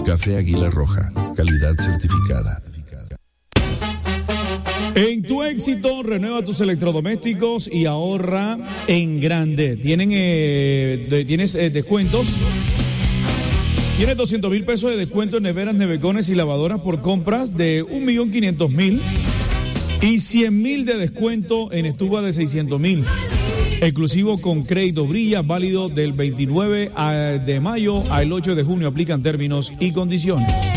Café Águila Roja, calidad certificada. En tu éxito, renueva tus electrodomésticos y ahorra en grande. Tienes descuentos. Tienes 200,000 pesos de descuento en neveras, nevecones y lavadoras por compras de 1.500.000 y 100,000 de descuento en estufa de 600,000. Exclusivo con crédito Brilla, válido del 29 de mayo al 8 de junio. Aplican términos y condiciones.